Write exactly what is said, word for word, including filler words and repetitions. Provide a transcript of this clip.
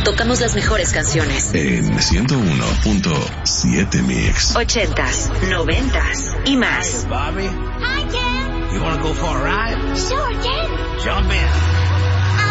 tocamos las mejores canciones. En ciento uno punto siete Mix. Ochentas, noventas y más. Hey, Bobby. Hi, Ken. You wanna go for a ride? Sure, Ken. Jump in.